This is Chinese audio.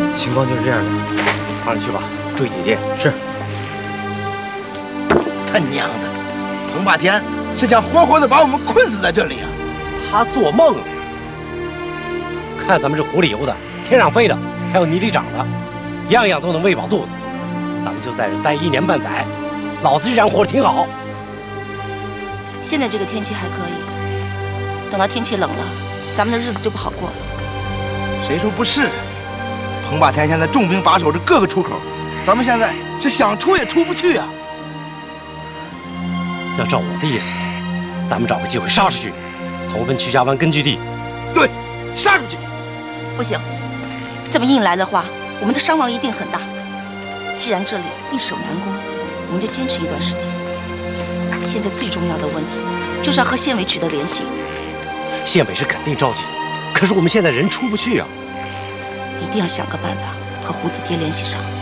情况就是这样的， 放上去吧，注意姐姐。 是。 他娘的，彭霸天是想活活的把我们困死在这里啊！ 他做梦了。看咱们这湖里游的、天上飞的，还有泥里长的，样样都能喂饱肚子。咱们就在这待1年半载，老子这样活着挺好。 现在这个天气还可以，等到天气冷了，咱们的日子就不好过了。 谁说不是？彭霸天现在重兵把守着各个出口，咱们现在是想出也出不去啊！ 要照我的意思，咱们找个机会杀出去，投奔曲家湾根据地。 对，杀出去！ 不行，这么硬来的话，我们的伤亡一定很大。既然这里易守难攻，我们就坚持一段时间。现在最重要的问题就是要和县委取得联系。 县委是肯定着急，可是我们现在人出不去啊。 一定要想个办法和胡子爹联系上。